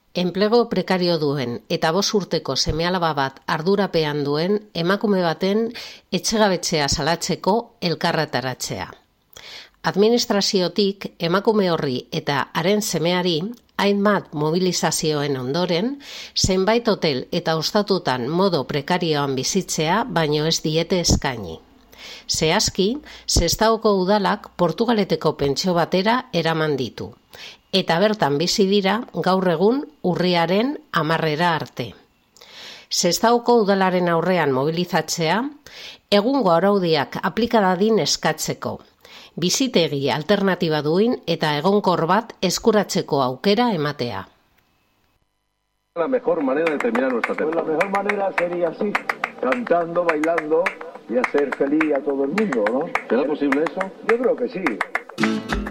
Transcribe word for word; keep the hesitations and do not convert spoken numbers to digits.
Enplego prekario duen eta bost urteko seme-alaba bat ardurapean duen emakume baten etxegabetzea salatzeko elkarretaratzea. Administraziotik emakume horri eta haren semeari hainbat mobilizazioen ondoren, zenbait hotel eta ostatutan modo prekarioan bizitzea baino ez diete eskaini. Zehazki, Sestaoko udalak Portugaleteko pentsio batera eraman ditu, eta bertan bizi dira gaur egun urriaren hamarrera arte. Sestaoko udalaren aurrean mobilizatzea, egungo araudiak aplika dadin eskatzeko, bizitegi alternatiba duin eta egonkor bat eskuratzeko aukera ematea. La mejor manera de terminar nuestra temporada. Pues la mejor manera sería así, cantando, bailando y hacer feliz a todo el mundo, ¿no? ¿Será posible eso? Yo creo que sí.